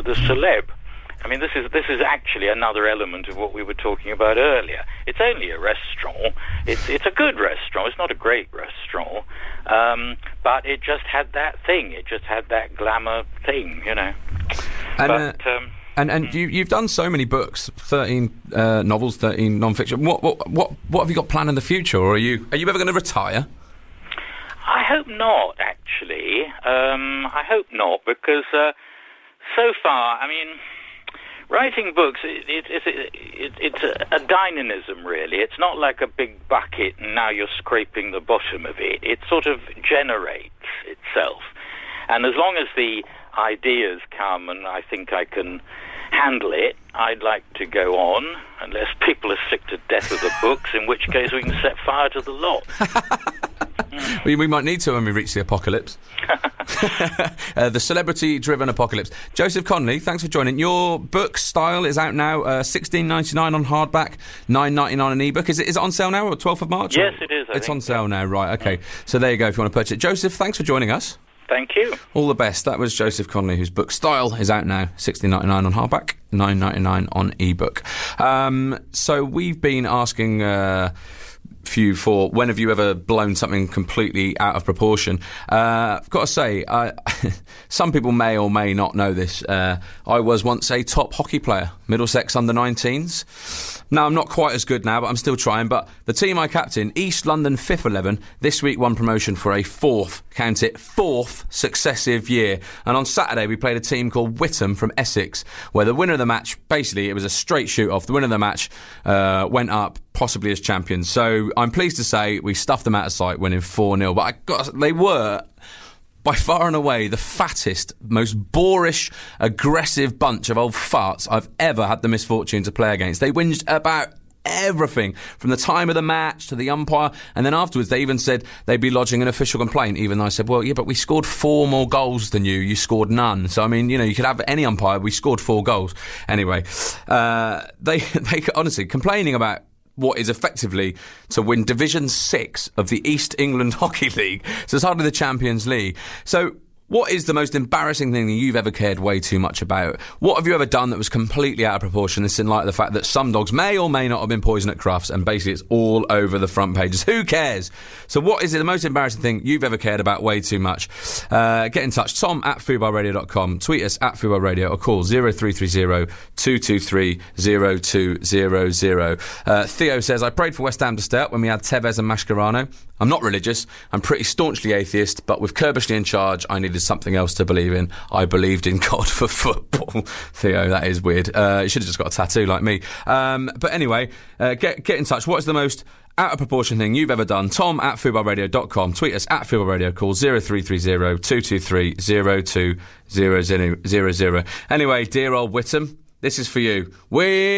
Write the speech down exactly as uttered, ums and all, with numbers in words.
the celeb. I mean, this is this is actually another element of what we were talking about earlier. It's only a restaurant. It's it's a good restaurant. It's not a great restaurant, um, but it just had that thing. It just had that glamour thing, you know. And, but, uh, um, and and you you've done so many books, thirteen uh, novels, thirteen non-fiction. What what what what have you got planned in the future, or are you are you ever going to retire? I hope not. Actually, um, I hope not, because uh, so far, I mean. Writing books, it, it, it, it, it's a, a dynamism, really. It's not like a big bucket and now you're scraping the bottom of it. It sort of generates itself. And as long as the ideas come and I think I can handle it, I'd like to go on, unless people are sick to death of the books, in which case we can set fire to the lot. Mm. we, we might need to when we reach the apocalypse. uh, the celebrity-driven apocalypse. Joseph Conley, thanks for joining. Your book, Style, is out now, uh, sixteen ninety-nine on hardback, nine ninety-nine on ebook. Is it, is it on sale now, or twelfth of March? Yes, it is, I It's think. on sale now, right, OK. Mm. So there you go, if you want to purchase it. Joseph, thanks for joining us. Thank you. All the best. That was Joseph Conley, whose book Style is out now, sixteen ninety-nine on hardback, nine ninety-nine on ebook. Um, so we've been asking... Uh, few for when have you ever blown something completely out of proportion. uh, I've got to say, uh, some people may or may not know this. uh, I was once a top hockey player, Middlesex under nineteens. Now I'm not quite as good now, but I'm still trying. But the team I captain, East London Fifth eleven, this week won promotion for a fourth, count it, fourth successive year. And on Saturday we played a team called Whittam from Essex, where the winner of the match, basically it was a straight shoot off, the winner of the match uh, went up possibly as champions. So I'm pleased to say we stuffed them out of sight, winning four nil. But I got, they were by far and away the fattest, most boorish, aggressive bunch of old farts I've ever had the misfortune to play against. They whinged about everything, from the time of the match to the umpire, and then afterwards they even said they'd be lodging an official complaint, even though I said, well, yeah, but we scored four more goals than you, you scored none. So, I mean, you know, you could have any umpire, we scored four goals. Anyway, uh, they, they honestly, complaining about what is effectively to win Division six of the East England Hockey League. So it's hardly the Champions League. So what is the most embarrassing thing that you've ever cared way too much about? What have you ever done that was completely out of proportion? This in light of the fact that some dogs may or may not have been poisoned at Crufts, and basically it's all over the front pages. Who cares? So what is it, the most embarrassing thing you've ever cared about way too much? Uh, get in touch, Tom at football radio dot com, tweet us at football radio, or call zero three three zero, two two three, zero two zero zero. Uh, Theo says, I prayed for West Ham to stay up when we had Tevez and Mascherano. I'm not religious, I'm pretty staunchly atheist, but with Kirbishley in charge, I needed something else to believe in. I believed in God for football. Theo, that is weird. Uh, you should have just got a tattoo like me. Um, but anyway, uh, get get in touch. What is the most out of proportion thing you've ever done? Tom at football radio dot com. Tweet us at football radio. Call zero three three zero, two two three, zero two zero zero zero. Anyway, dear old Whittam, this is for you. We